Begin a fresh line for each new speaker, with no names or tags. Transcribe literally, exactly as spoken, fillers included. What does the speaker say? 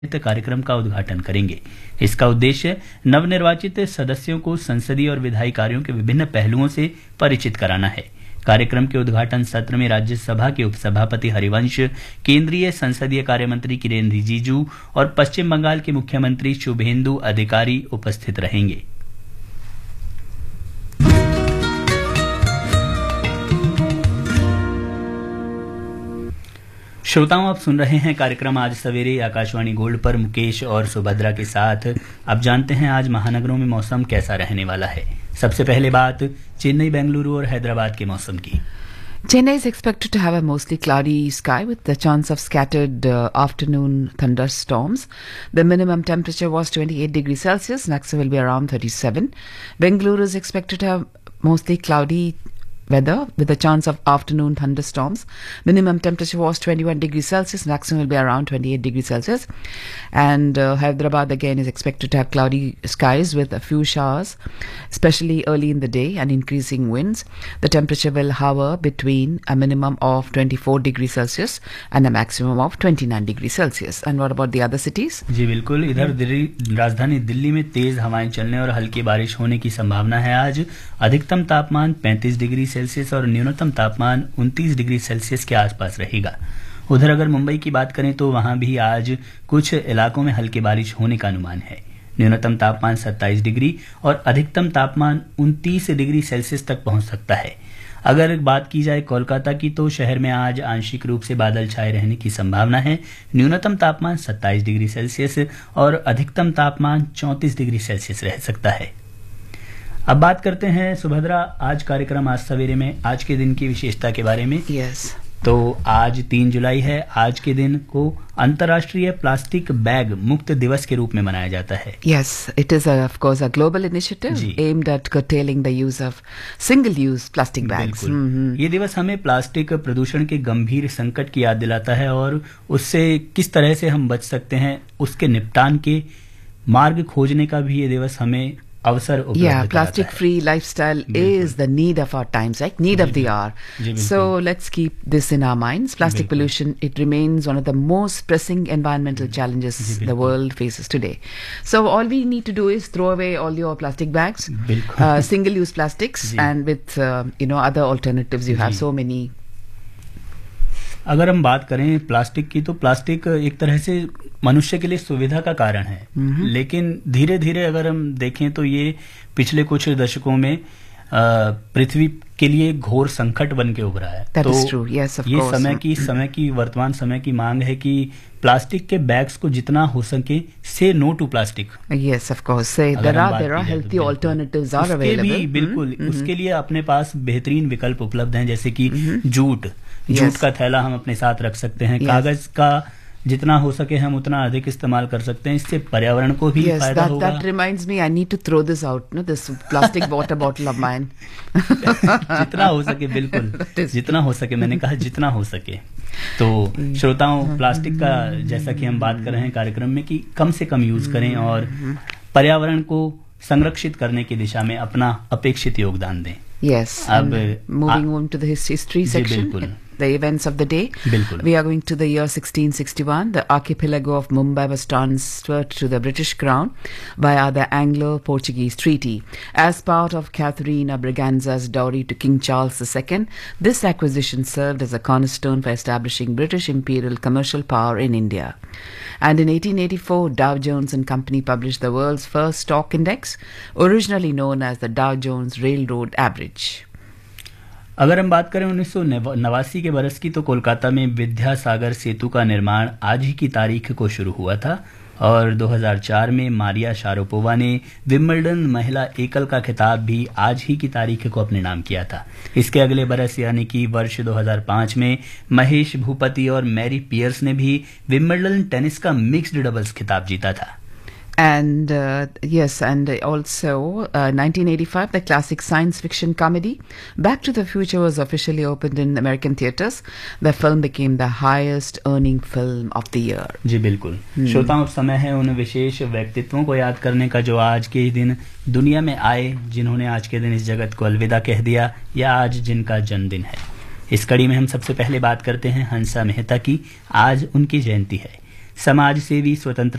कार्यक्रम का उद्घाटन करेंगे। इसका उद्देश्य नवनिर्वाचित सदस्यों को संसदीय और विधायी कार्यों के विभिन्न पहलुओं से परिचित कराना है। कार्यक्रम के उद्घाटन सत्र में राज्यसभा के उपसभापति हरिवंश, केंद्रीय संसदीय कार्य मंत्री किरेन रिजिजू और पश्चिम बंगाल के मुख्यमंत्री शुभेंदु अधिकारी उपस्थित रहेंगे। श्रोताओं, आप सुन रहे हैं कार्यक्रम आज सवेरे आकाशवाणी गोल्ड पर मुकेश और सुभद्रा के साथ। अब जानते हैं आज महानगरों में मौसम कैसा रहने वाला है। सबसे पहले बात चेन्नई, बेंगलुरु और हैदराबाद के मौसम की।
Chennai is expected to have a mostly cloudy sky with the chance of scattered uh, afternoon thunderstorms. The minimum temperature was twenty-eight degrees Celsius, maximum will be around thirty-seven. Bengaluru is expected to have mostly cloudy weather with a chance of afternoon thunderstorms. Minimum temperature was twenty-one degrees Celsius, maximum will be around twenty-eight degrees Celsius. And uh, Hyderabad again is expected to have cloudy skies with a few showers, especially early in the day, and increasing winds. The temperature will hover between a minimum of twenty-four degrees Celsius and a maximum of twenty-nine degrees Celsius. And what about the other cities?
जी बिल्कुल, इधर दिल्ली, राजधानी दिल्ली में तेज हवाएं चलने और हल्की बारिश होने की संभावना है। आज अधिकतम तापमान पैंतीस डिग्री सेल्सियस और न्यूनतम तापमान उनतीस डिग्री सेल्सियस के आसपास रहेगा। उधर अगर मुंबई की बात करें तो वहां भी आज कुछ इलाकों में हल्की बारिश होने का अनुमान है। न्यूनतम तापमान सत्ताईस डिग्री और अधिकतम तापमान उनतीस डिग्री सेल्सियस तक पहुंच सकता है। अगर बात की जाए कोलकाता की तो शहर में आज आंशिक रूप से बादल छाए रहने की संभावना है। न्यूनतम तापमान सत्ताईस डिग्री सेल्सियस और अधिकतम तापमान चौंतीस डिग्री सेल्सियस रह सकता है। अब बात करते हैं सुभद्रा, आज कार्यक्रम आज सवेरे में आज के दिन की विशेषता के बारे में।
Yes.
तो आज तीन जुलाई है। आज के दिन को अंतर्राष्ट्रीय प्लास्टिक बैग मुक्त दिवस के रूप में मनाया जाता है।
Yes, it is a, of course a global initiative aimed at curtailing the use of single-use plastic bags.
Mm-hmm. ये दिवस हमें प्लास्टिक प्रदूषण के गंभीर संकट की याद दिलाता है और उससे किस तरह से हम बच सकते हैं, उसके निपटान के मार्ग खोजने का भी ये दिवस हमें अवसर उपलब्ध कराता है।
Yeah, plastic free lifestyle is the need of our times, like need of the hour. So let's keep this in our minds. Plastic pollution, it remains one of the most pressing environmental challenges the world faces today. So all we need to do is throw away all your plastic bags, uh, single use plastics, and with uh, you know other alternatives you have so many.
अगर हम बात करें plastic की तो plastic एक तरह से मनुष्य के लिए सुविधा का कारण है, लेकिन धीरे धीरे अगर हम देखें तो ये पिछले कुछ दशकों में पृथ्वी के लिए घोर संकट बन के उभरा है।
That
तो
is true. Yes, of
ये
course.
समय की समय की वर्तमान समय की मांग है कि प्लास्टिक के बैग्स को जितना हो सके से no to plastic.
Yes, of course. Say there are there are healthy alternatives are available.
भी बिल्कुल उसके लिए अपने पास बेहतरीन विकल्प उपलब्ध हैं, जैसे कि जूट जूट का थैला हम अपने साथ रख सकते हैं। कागज का जितना हो सके हम उतना अधिक इस्तेमाल कर सकते हैं, इससे पर्यावरण को भी
yes,
फायदा
that,
होगा।
That reminds me, I need to throw this out, no, this plastic water bottle of mine.
जितना हो सके, बिल्कुल जितना हो सके, मैंने कहा जितना हो सके। तो श्रोताओं, प्लास्टिक का जैसा कि हम बात कर रहे हैं कार्यक्रम में कि कम से कम यूज करें और पर्यावरण को संरक्षित करने की दिशा में अपना अपेक्षित योगदान दें।
Yes.
अब
moving on to the history section, the events of the day. We are going to the year sixteen sixty-one. The archipelago of Mumbai was transferred to the British Crown via the Anglo-Portuguese Treaty. As part of Catherine of Braganza's dowry to King Charles the Second, this acquisition served as a cornerstone for establishing British imperial commercial power in India. And in eighteen eighty-four, Dow Jones and Company published the world's first stock index, originally known as the Dow Jones Railroad Average.
अगर हम बात करें उन्नीस सौ नवासी के बरस की तो कोलकाता में विद्यासागर सेतु का निर्माण आज ही की तारीख को शुरू हुआ था और दो हज़ार चार में मारिया शारापोवा ने विंबलडन महिला एकल का खिताब भी आज ही की तारीख को अपने नाम किया था। इसके अगले बरस यानी कि वर्ष दो हज़ार पाँच में महेश भूपति और मैरी पियर्स ने भी विंबलडन टेनिस का मिक्स्ड डबल्स खिताब जीता था।
And uh, yes, and also uh, nineteen eighty-five, the classic science fiction comedy Back to the Future was officially opened in American theaters. The film became the highest earning film of the year.
जी बिल्कुल। श्रोताओं, समय है उन विशेष व्यक्तित्वों को याद करने का जो आज के दिन दुनिया में आए, जिन्होंने आज के दिन इस जगत को अलविदा कह दिया या आज जिनका जन्मदिन है। इस कड़ी में हम सबसे पहले बात करते हैं हंसा मेहता की। आज उनकी जयंती है। समाज सेवी स्वतंत्र